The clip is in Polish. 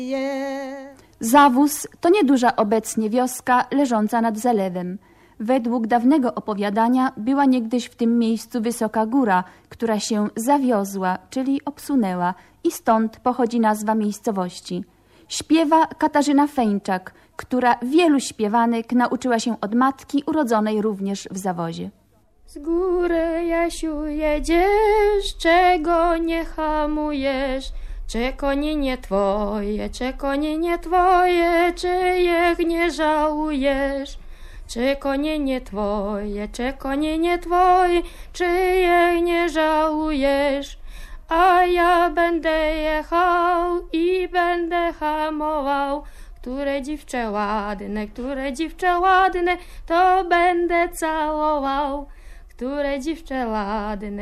Zawóz to nieduża obecnie wioska leżąca nad zalewem. Według dawnego opowiadania była niegdyś w tym miejscu wysoka góra, która się zawiozła, czyli obsunęła, i stąd pochodzi nazwa miejscowości. Śpiewa Katarzyna Feńczak, która wielu śpiewanek nauczyła się od matki urodzonej również w Zawozie. Z góry, Jasiu, jedziesz, czego nie hamujesz? Czy konie nie twoje, czy konie nie twoje, czy ich nie żałujesz? Czy konie nie twoje, czy konie nie twoje, czy ich nie żałujesz? A ja będę jechał i będę hamował. Które dziewczę ładne, to będę całował. Które dziewczę ładne,